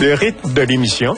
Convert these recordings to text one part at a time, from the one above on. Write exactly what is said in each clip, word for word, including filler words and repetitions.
le rythme de l'émission.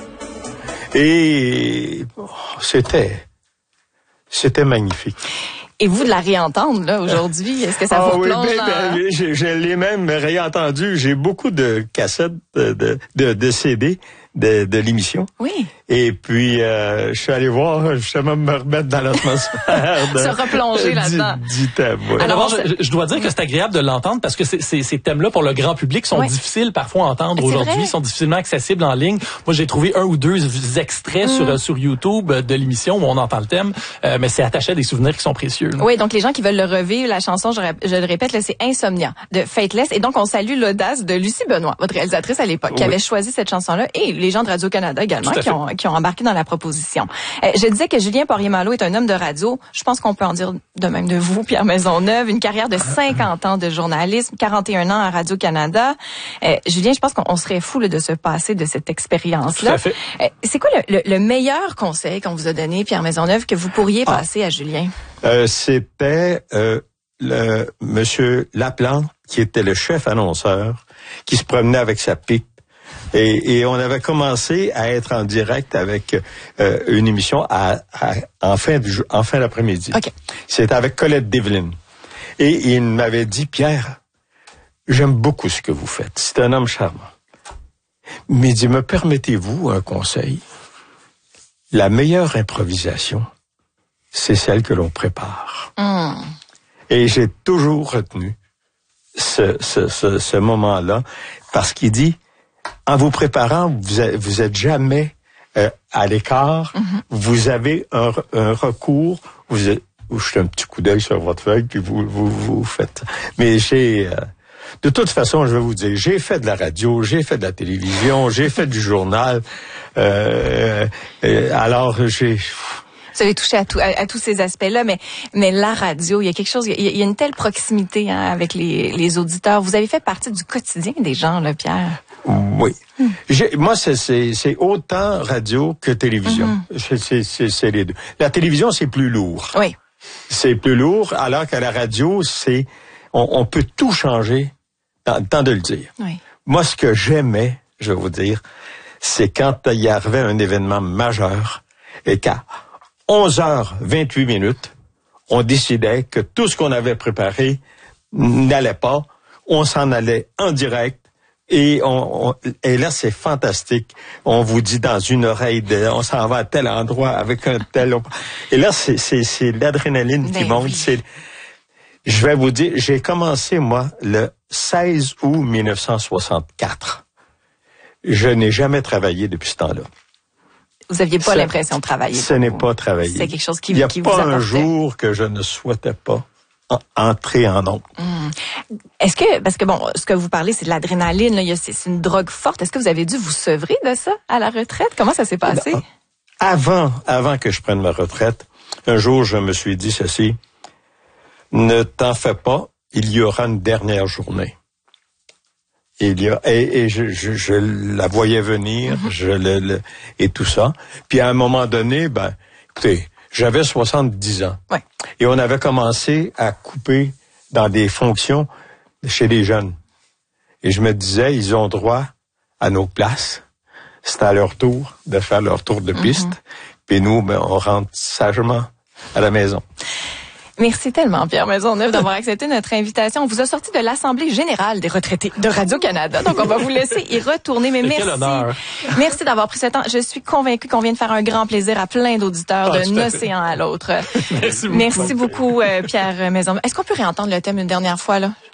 Et oh, c'était, c'était magnifique. Et vous, de la réentendre, là, aujourd'hui, est-ce que ça ah, vous oui, plonge ben, dans... ben, je, je l'ai même réentendu. J'ai beaucoup de cassettes, de, de, de, de C D de, de l'émission. Oui. Et puis, euh, je suis allé voir, justement, me remettre dans l'atmosphère. De, se replonger là-dedans. Du, du thème, ouais. Alors, je, je dois dire que c'est agréable de l'entendre parce que c'est, c'est, ces thèmes-là, pour le grand public, sont ouais. difficiles parfois à entendre c'est aujourd'hui, vrai. sont difficilement accessibles en ligne. Moi, j'ai trouvé un ou deux extraits mm. sur, sur YouTube de l'émission où on entend le thème, euh, mais c'est attaché à des souvenirs qui sont précieux. Là. Oui, donc les gens qui veulent le revivre, la chanson, je, je le répète, là, c'est Insomnia de Faithless. Et donc, on salue l'audace de Lucie Benoît, votre réalisatrice à l'époque, oui. qui avait choisi cette chanson-là, et les gens de Radio-Canada également, qui ont, qui ont embarqué dans la proposition. Euh, je disais que Julien Poirier-Malo est un homme de radio. Je pense qu'on peut en dire de même de vous, Pierre Maisonneuve. Une carrière de cinquante ans de journalisme, quarante et un ans à Radio-Canada. Euh, Julien, je pense qu'on serait fou là, de se passer de cette expérience-là. Tout à fait. Euh, c'est quoi le, le, le meilleur conseil qu'on vous a donné, Pierre Maisonneuve, que vous pourriez ah. passer à Julien? Euh, c'était euh, le Monsieur Laplante, qui était le chef annonceur, qui se promenait avec sa pipe. Et, et on avait commencé à être en direct avec euh, une émission à, à, en fin du en fin d'après-midi. Okay. C'était avec Colette Devlin. Et il m'avait dit, Pierre, j'aime beaucoup ce que vous faites. C'est un homme charmant. Mais il dit, me permettez-vous un conseil? La meilleure improvisation, c'est celle que l'on prépare. Mm. Et j'ai toujours retenu ce, ce, ce, ce moment-là parce qu'il dit, en vous préparant, vous êtes, vous êtes jamais euh, à l'écart. Mm-hmm. Vous avez un, un recours. Vous êtes, vous jetez un petit coup d'œil sur votre feuille puis vous vous vous faites. Mais j'ai, euh, de toute façon, je vais vous dire, j'ai fait de la radio, j'ai fait de la télévision, j'ai fait du journal. Euh, euh, alors j'ai. Vous avez touché à, tout, à, à tous ces aspects-là, mais mais la radio, il y a quelque chose, il y a, il y a une telle proximité hein, avec les, les auditeurs. Vous avez fait partie du quotidien des gens, là, Pierre. Oui. Hmm. J'ai, moi, c'est, c'est, c'est autant radio que télévision. Mm-hmm. C'est, c'est, c'est, c'est les deux. La télévision, c'est plus lourd. Oui. C'est plus lourd, alors qu'à la radio, c'est on, on peut tout changer dans, tant de le dire. Oui. Moi, ce que j'aimais, je vais vous dire, c'est quand il y avait un événement majeur et qu'à onze heures vingt-huit minutes, on décidait que tout ce qu'on avait préparé n'allait pas. On s'en allait en direct. Et, on, on, et là, c'est fantastique. On vous dit dans une oreille, de, on s'en va à tel endroit avec un tel... Et là, c'est, c'est, c'est l'adrénaline qui monte. Oui. C'est, je vais vous dire, j'ai commencé, moi, le seize août mille neuf cent soixante-quatre. Je n'ai jamais travaillé depuis ce temps-là. Vous aviez pas ça, l'impression de travailler. Ce n'est pas travailler. C'est quelque chose qui, Il y a qui pas vous apportait. Un jour que je ne souhaitais pas entrer en ondes. Hum. Est-ce que, parce que bon, ce que vous parlez, c'est de l'adrénaline, là, c'est, c'est une drogue forte. Est-ce que vous avez dû vous sevrer de ça à la retraite? Comment ça s'est passé? Avant, avant que je prenne ma retraite, un jour, je me suis dit ceci, ne t'en fais pas, il y aura une dernière journée. Et, il y a, et, et je, je, je la voyais venir, mm-hmm. je le, le, et tout ça. Puis à un moment donné, ben, écoutez, j'avais soixante-dix ans. Ouais. Et on avait commencé à couper dans des fonctions chez les jeunes. Et je me disais, ils ont droit à nos places. C'est à leur tour de faire leur tour de piste. Mm-hmm. Puis nous, ben, on rentre sagement à la maison. Merci tellement, Pierre Maisonneuve, d'avoir accepté notre invitation. On vous a sorti de l'Assemblée générale des retraités de Radio-Canada. Donc, on va vous laisser y retourner. Mais merci. Quel honneur. Merci d'avoir pris ce temps. Je suis convaincue qu'on vient de faire un grand plaisir à plein d'auditeurs ah, d'un océan à l'autre. Merci beaucoup. Merci beaucoup, euh, Pierre Maisonneuve. Est-ce qu'on peut réentendre le thème une dernière fois, là?